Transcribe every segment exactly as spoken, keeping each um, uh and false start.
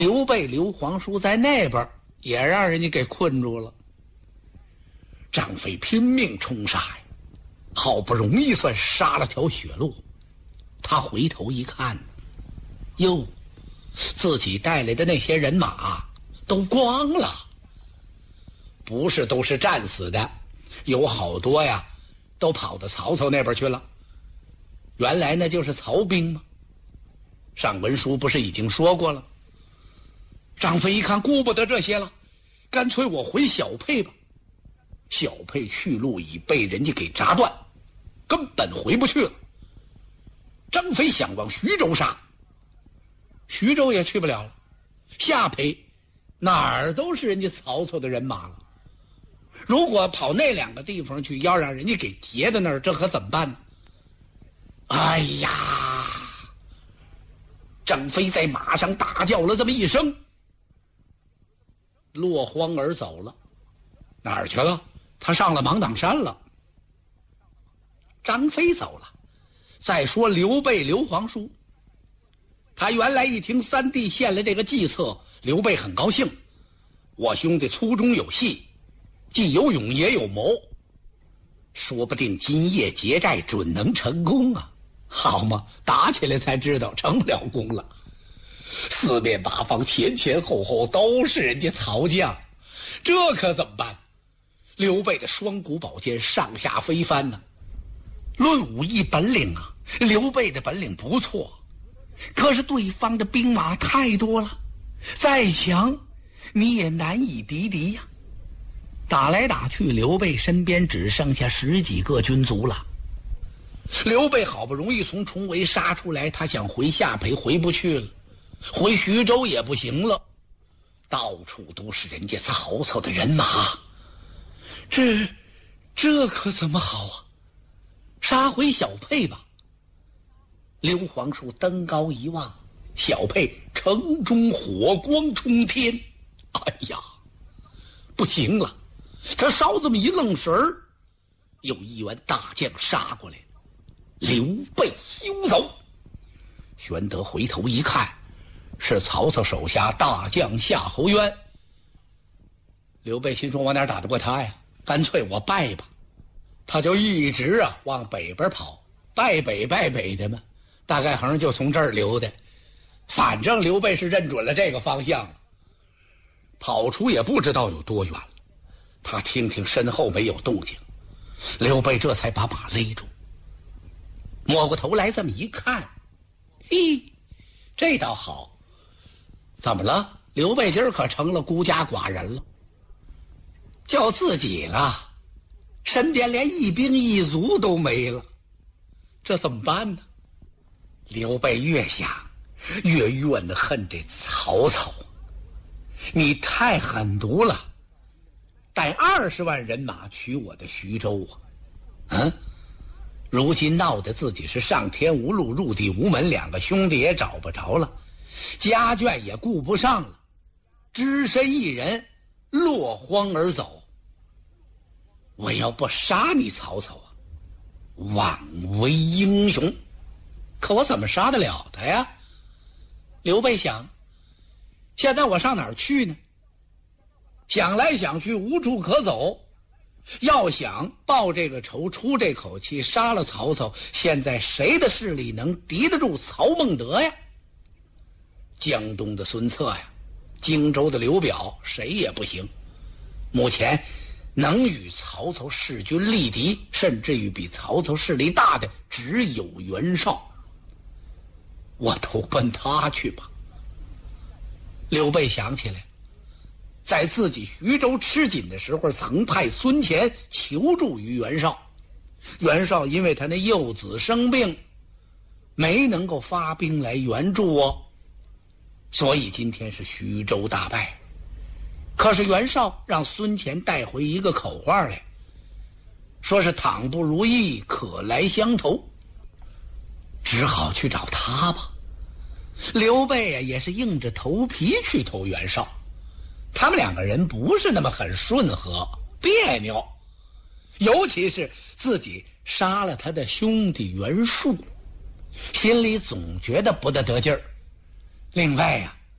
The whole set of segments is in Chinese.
刘备、刘皇叔在那边也让人家给困住了。张飞拼命冲杀呀，好不容易算杀了条血路。他回头一看，哟，自己带来的那些人马都光了，不是都是战死的，有好多呀都跑到曹操那边去了。原来那就是曹兵嘛。上文书不是已经说过了？张飞一看顾不得这些了，干脆我回小沛吧。小沛去路已被人家给炸断，根本回不去了。张飞想往徐州杀，徐州也去不了了。下邳哪儿都是人家曹操的人马了，如果跑那两个地方去，要让人家给截在那儿，这可怎么办呢？哎呀！张飞在马上大叫了这么一声，落荒而走了。哪儿去了？他上了芒砀山了。张飞走了。再说刘备、刘皇叔，他原来一听三弟献了这个计策，刘备很高兴。我兄弟粗中有细，既有勇也有谋，说不定今夜劫寨准能成功啊！好嘛，打起来才知道成不了功了。四面八方前前后后都是人家曹将，这可怎么办？刘备的双股宝剑上下飞翻呢、啊。论武艺本领啊，刘备的本领不错，可是对方的兵马太多了，再强你也难以敌敌呀、啊。打来打去，刘备身边只剩下十几个军卒了。刘备好不容易从重围杀出来，他想回下邳，回不去了，回徐州也不行了，到处都是人家曹操的人马，这这可怎么好啊？杀回小沛吧。刘皇叔登高一望，小沛城中火光冲天。哎呀，不行了！他稍这么一愣神儿，有一员大将杀过来，刘备休走！玄德回头一看，是曹操手下大将夏侯渊。刘备心说：我哪打得过他呀？干脆我败吧。他就一直啊往北边跑，败北败北的嘛，大概横就从这儿溜的。反正刘备是认准了这个方向了，跑出也不知道有多远了。他听听身后没有动静，刘备这才把马勒住，摸过头来这么一看，嘿，这倒好。怎么了？刘备今儿可成了孤家寡人了，就自己了，身边连一兵一卒都没了，这怎么办呢？刘备越想越怨恨这曹操，你太狠毒了，带二十万人马取我的徐州啊！嗯，如今闹得自己是上天无路入地无门，两个兄弟也找不着了，家眷也顾不上了，只身一人落荒而走。我要不杀你曹操啊，枉为英雄。可我怎么杀得了他呀？刘备想，现在我上哪儿去呢？想来想去无处可走，要想报这个仇出这口气杀了曹操，现在谁的势力能敌得住曹孟德呀？江东的孙策呀，荆州的刘表，谁也不行。目前能与曹操弑君力敌，甚至于比曹操势力大的只有袁绍，我投奔他去吧。刘备想起来，在自己徐州吃紧的时候，曾派孙乾求助于袁绍，袁绍因为他那幼子生病，没能够发兵来援助哦，所以今天是徐州大败。可是袁绍让孙乾带回一个口话来，说是倘不如意可来相投，只好去找他吧。刘备啊也是硬着头皮去投袁绍，他们两个人不是那么很顺和，别扭，尤其是自己杀了他的兄弟袁术，心里总觉得不得得劲儿。另外啊，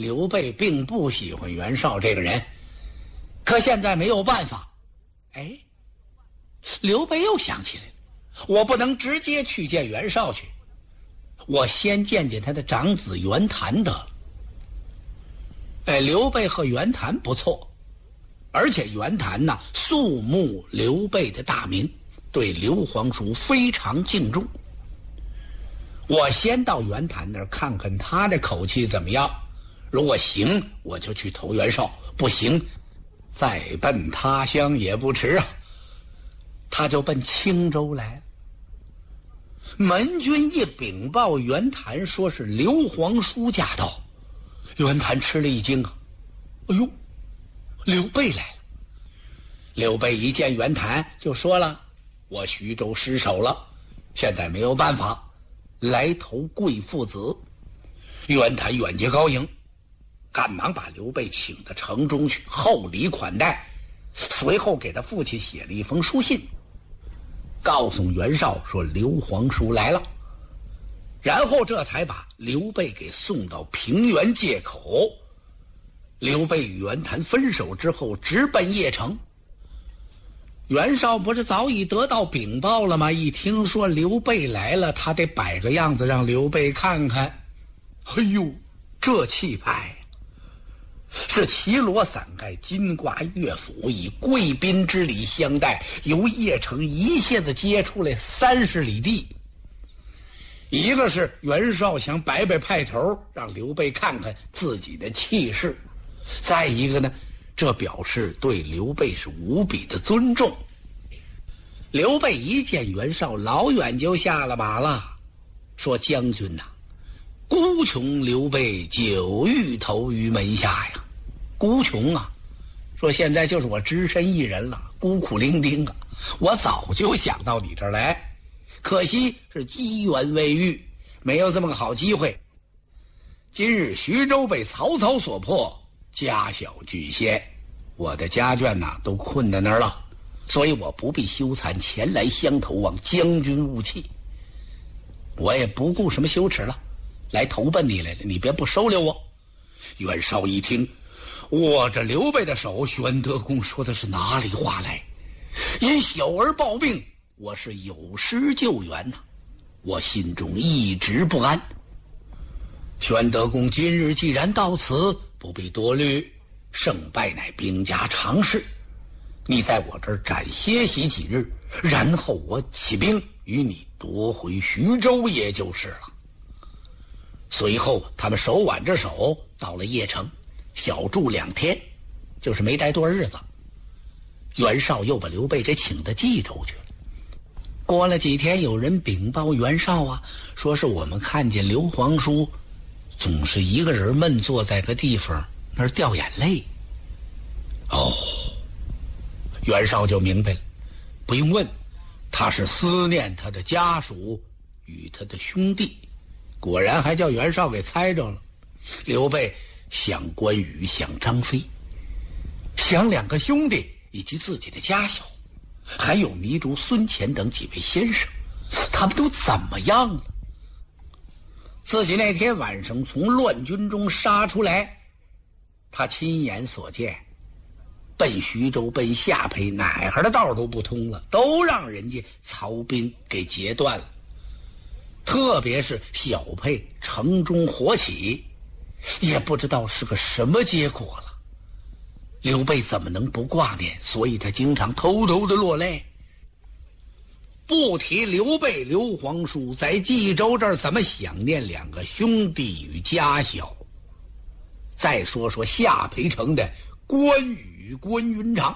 刘备并不喜欢袁绍这个人，可现在没有办法。哎，刘备又想起来了，我不能直接去见袁绍去，我先见见他的长子袁谭得了。哎，刘备和袁谭不错，而且袁谭呢肃穆刘备的大名，对刘皇叔非常敬重。我先到袁谭那儿看看他的口气怎么样，如果行，我就去投袁绍；不行，再奔他乡也不迟啊。他就奔青州来了。门军一禀报袁谭说是刘皇叔驾到，袁谭吃了一惊啊！哎呦，刘备来了！刘备一见袁谭就说了：“我徐州失守了，现在没有办法，来投贵父子。”袁谭远接高迎，赶忙把刘备请到城中去厚礼款待，随后给他父亲写了一封书信，告诉袁绍说刘皇叔来了，然后这才把刘备给送到平原界口。刘备与袁谭分手之后，直奔邺城。袁绍不是早已得到禀报了吗？一听说刘备来了，他得摆个样子让刘备看看。哎呦，这气派！是齐罗伞盖，金挂乐府，以贵宾之礼相待，由邺城一下子接出来三十里地。一个是袁绍想摆摆派头，让刘备看看自己的气势；再一个呢，这表示对刘备是无比的尊重。刘备一见袁绍，老远就下了马了，说：“将军呐、啊，孤穷刘备久欲投于门下呀。”孤穷啊，说现在就是我只身一人了，孤苦伶仃啊！我早就想到你这儿来，可惜是机缘未遇，没有这么个好机会。今日徐州被曹操所破，家小俱陷，我的家眷呐、啊、都困在那儿了，所以我不必羞惭前来相投，望将军勿气。我也不顾什么羞耻了，来投奔你来了，你别不收留我。袁绍一听，握着刘备的手，玄德公说的是哪里话来？因小儿抱病，我是有失救援呐、啊，我心中一直不安。玄德公今日既然到此，不必多虑，胜败乃兵家常事。你在我这儿暂歇息几日，然后我起兵与你夺回徐州，也就是了。随后他们手挽着手到了邺城，小住两天，就是没待多少日子。袁绍又把刘备给请到冀州去了。过了几天，有人禀报袁绍啊，说是我们看见刘皇叔总是一个人闷坐在个地方那儿掉眼泪。哦，袁绍就明白了，不用问，他是思念他的家属与他的兄弟。果然还叫袁绍给猜着了。刘备想关羽，想张飞，想两个兄弟以及自己的家小，还有糜竺、孙乾等几位先生，他们都怎么样了？自己那天晚上从乱军中杀出来，他亲眼所见，奔徐州奔下邳哪哈的道都不通了，都让人家曹兵给截断了。特别是小沛城中火起，也不知道是个什么结果了。刘备怎么能不挂念？所以他经常偷偷的落泪。不提刘备刘皇叔在冀州这儿怎么想念两个兄弟与家小。再说说下邳城的关羽关云长。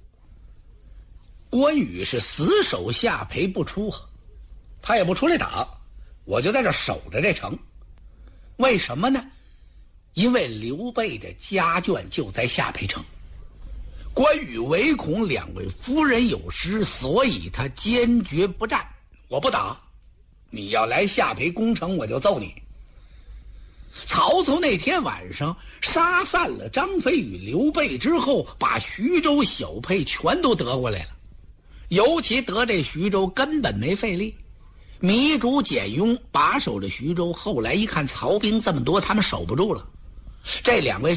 关羽是死守下邳不出，他也不出来打，我就在这守着这城。为什么呢？因为刘备的家眷就在下邳城，关羽唯恐两位夫人有失，所以他坚决不战。我不打，你要来下邳攻城，我就揍你。曹操那天晚上杀散了张飞与刘备之后，把徐州、小沛全都得过来了，尤其得这徐州根本没费力。糜竺、简雍把守着徐州，后来一看曹兵这么多，他们守不住了， 这两位